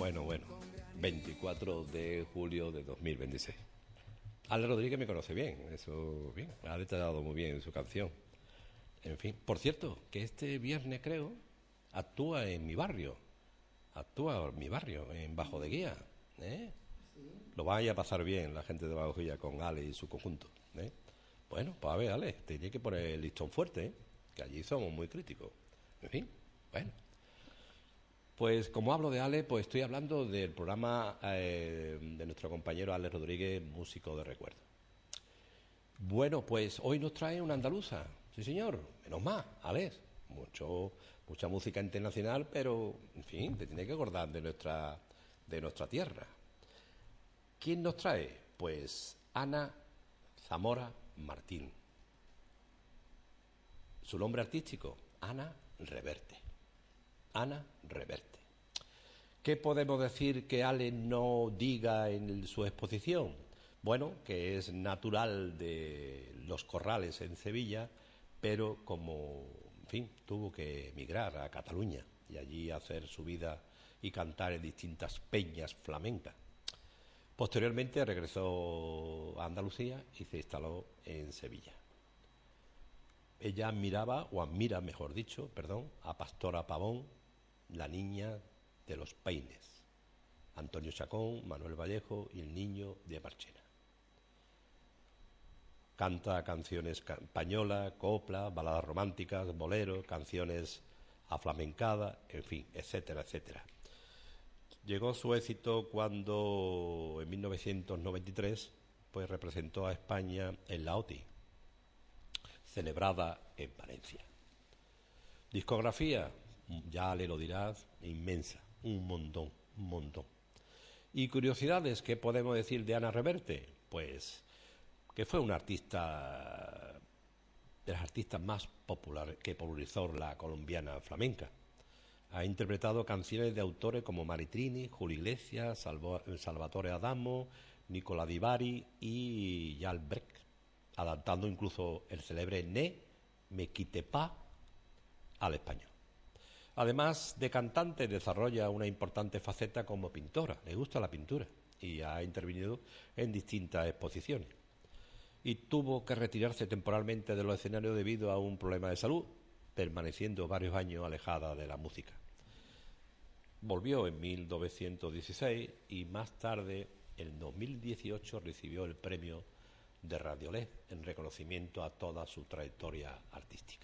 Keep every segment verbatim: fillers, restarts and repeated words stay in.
Bueno, bueno, veinticuatro de julio de dos mil veintiséis. Ale Rodríguez me conoce bien, eso bien, ha detallado muy bien su canción. En fin, por cierto, que este viernes creo actúa en mi barrio, actúa en mi barrio, en Bajo de Guía, ¿eh? Lo vaya a pasar bien la gente de Bajo de Guía con Ale y su conjunto, ¿eh? Bueno, pues a ver, Ale, te tiene que poner el listón fuerte, ¿eh? Que allí somos muy críticos. En fin, bueno. Pues como hablo de Ale, pues estoy hablando del programa eh, de nuestro compañero Ale Rodríguez, músico de recuerdo. Bueno, pues hoy nos trae una andaluza, sí señor, menos más, Alex, mucho, mucha música internacional, pero en fin, te tiene que acordar de nuestra, de nuestra tierra. ¿Quién nos trae? Pues Ana Zamora Martín. Su nombre artístico, Ana Reverte. Ana Reverte. ¿Qué podemos decir que Ale no diga en su exposición? Bueno, que es natural de Los Corrales en Sevilla, pero como, en fin, tuvo que emigrar a Cataluña y allí hacer su vida y cantar en distintas peñas flamencas. Posteriormente regresó a Andalucía y se instaló en Sevilla. Ella admiraba, o admira, mejor dicho, perdón, a Pastora Pavón, la niña de los peines, Antonio Chacón, Manuel Vallejo y el niño de Marchena. Canta canciones españolas, copla, baladas románticas, boleros, canciones aflamencadas, en fin, etcétera, etcétera. Llegó su éxito cuando en mil novecientos noventa y tres pues representó a España en la O T I, celebrada en Valencia. Discografía, ya le lo dirás, inmensa, un montón, un montón. Y curiosidades, ¿qué podemos decir de Ana Reverte? Pues que fue una artista, de las artistas más populares que popularizó la colombiana flamenca. Ha interpretado canciones de autores como Maritrini, Julio Iglesias, Salvo, Salvatore Adamo, Nicola Di Bari y Jal Brecht, adaptando incluso el célebre Ne me quite pas al español. Además de cantante, desarrolla una importante faceta como pintora. Le gusta la pintura y ha intervenido en distintas exposiciones. Y tuvo que retirarse temporalmente de los escenarios debido a un problema de salud, permaneciendo varios años alejada de la música. Volvió en mil novecientos dieciséis y más tarde, en dos mil dieciocho, recibió el premio de Radiolé en reconocimiento a toda su trayectoria artística.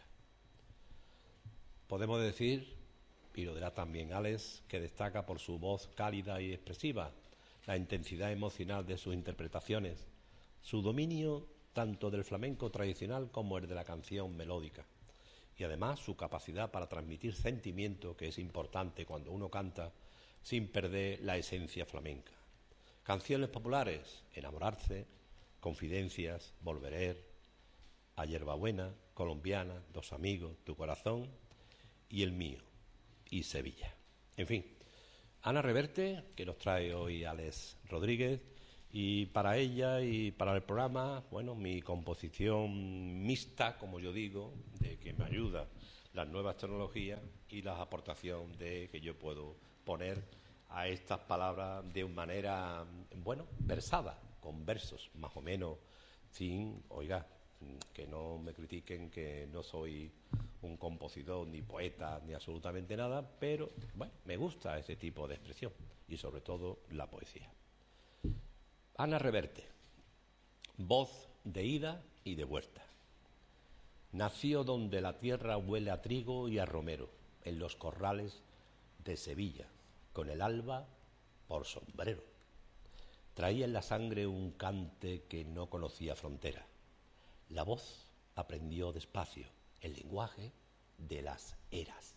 Podemos decir, y lo dirá también Alex, que destaca por su voz cálida y expresiva, la intensidad emocional de sus interpretaciones, su dominio tanto del flamenco tradicional como el de la canción melódica, y además su capacidad para transmitir sentimiento, que es importante cuando uno canta, sin perder la esencia flamenca. Canciones populares, Enamorarse, Confidencias, Volverer, A Hierbabuena, Colombiana, Dos Amigos, Tu Corazón y El Mío, y Sevilla. En fin, Ana Reverte, que nos trae hoy Alex Rodríguez, y para ella y para el programa, bueno, mi composición mixta, como yo digo, de que me ayuda las nuevas tecnologías y las aportaciones de que yo puedo poner a estas palabras de manera, bueno, versada, con versos, más o menos, sin, oiga, que no me critiquen que no soy un compositor, ni poeta, ni absolutamente nada, pero, bueno, me gusta ese tipo de expresión y sobre todo la poesía. Ana Reverte, voz de ida y de vuelta. Nació donde la tierra huele a trigo y a romero, en los corrales de Sevilla, con el alba por sombrero. Traía en la sangre un cante que no conocía frontera. La voz aprendió despacio el lenguaje de las eras.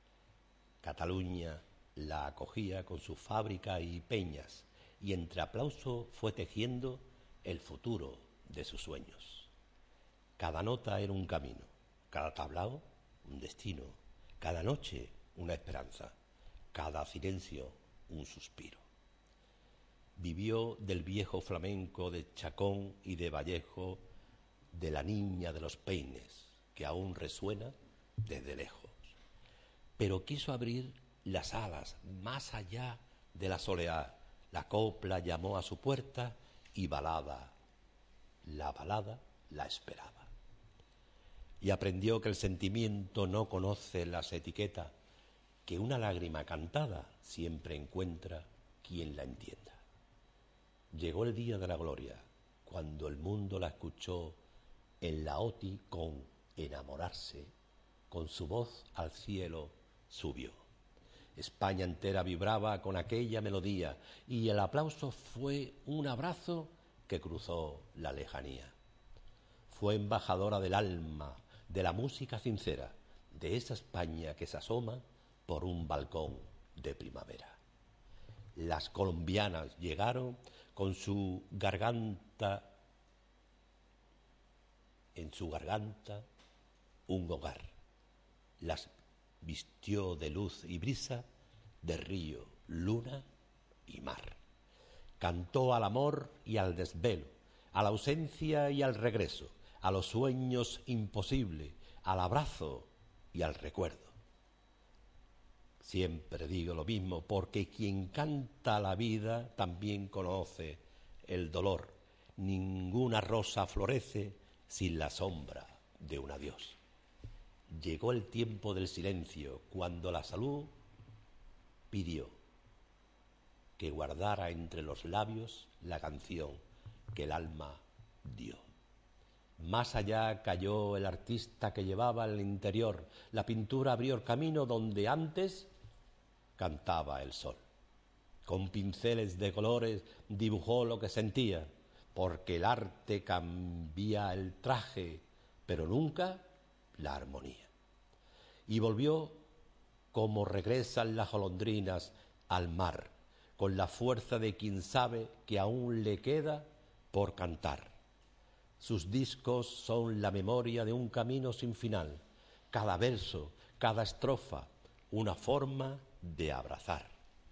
Cataluña la acogía con su fábrica y peñas, y entre aplauso fue tejiendo el futuro de sus sueños. Cada nota era un camino, cada tablao un destino, cada noche una esperanza, cada silencio un suspiro. Vivió del viejo flamenco de Chacón y de Vallejo, de la niña de los peines, que aún resuena desde lejos. Pero quiso abrir las alas más allá de la soleá. La copla llamó a su puerta y balada, la balada la esperaba. Y aprendió que el sentimiento no conoce las etiquetas, que una lágrima cantada siempre encuentra quien la entienda. Llegó el día de la gloria, cuando el mundo la escuchó en la OTI con enamorarse, con su voz al cielo subió. España entera vibraba con aquella melodía y el aplauso fue un abrazo que cruzó la lejanía. Fue embajadora del alma, de la música sincera, de esa España que se asoma por un balcón de primavera. Las colombianas llegaron con su garganta, en su garganta un hogar. Las vistió de luz y brisa, de río, luna y mar. Cantó al amor y al desvelo, a la ausencia y al regreso, a los sueños imposibles, al abrazo y al recuerdo. Siempre digo lo mismo, porque quien canta la vida también conoce el dolor. Ninguna rosa florece sin la sombra de un adiós. Llegó el tiempo del silencio, cuando la salud pidió que guardara entre los labios la canción que el alma dio. Más allá cayó el artista que llevaba el interior. La pintura abrió el camino donde antes cantaba el sol. Con pinceles de colores dibujó lo que sentía, porque el arte cambia el traje, pero nunca la armonía. Y volvió como regresan las golondrinas al mar, con la fuerza de quien sabe que aún le queda por cantar. Sus discos son la memoria de un camino sin final, cada verso, cada estrofa, una forma de abrazar.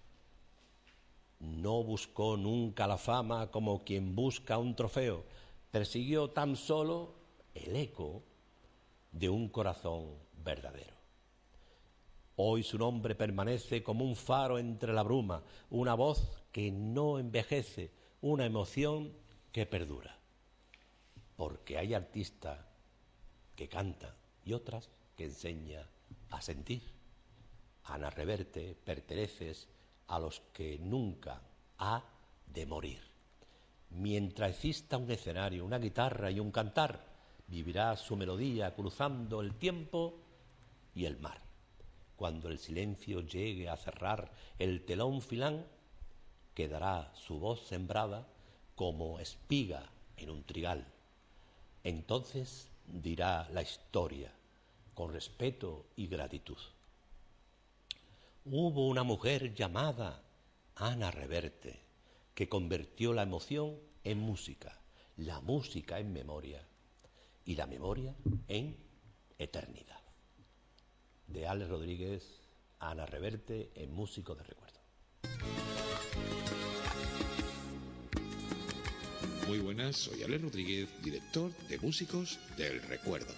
No buscó nunca la fama como quien busca un trofeo, persiguió tan solo el eco de un corazón verdadero. Hoy su nombre permanece como un faro entre la bruma, una voz que no envejece, una emoción que perdura. Porque hay artistas que cantan y otras que enseñan a sentir. Ana Reverte, perteneces a los que nunca ha de morir. Mientras exista un escenario, una guitarra y un cantar, vivirá su melodía cruzando el tiempo y el mar. Cuando el silencio llegue a cerrar el telón filán, quedará su voz sembrada como espiga en un trigal. Entonces dirá la historia con respeto y gratitud. Hubo una mujer llamada Ana Reverte que convirtió la emoción en música, la música en memoria y la memoria en eternidad. De Alex Rodríguez, Ana Reverte en Músico de Recuerdo. Muy buenas, soy Alex Rodríguez, director de Músicos del Recuerdo.